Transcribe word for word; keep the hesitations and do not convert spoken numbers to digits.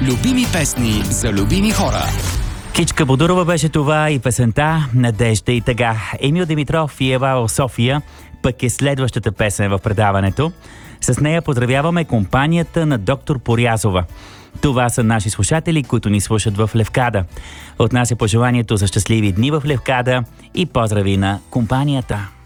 Любими песни за любими хора. Кичка Бодурова беше това и песента "Надежда и тъга". Емил Димитров и Ева София пък е следващата песен в предаването. С нея поздравяваме компанията на доктор Порязова. Това са наши слушатели, които ни слушат в Левкада. От нас е пожеланието за щастливи дни в Левкада и поздрави на компанията.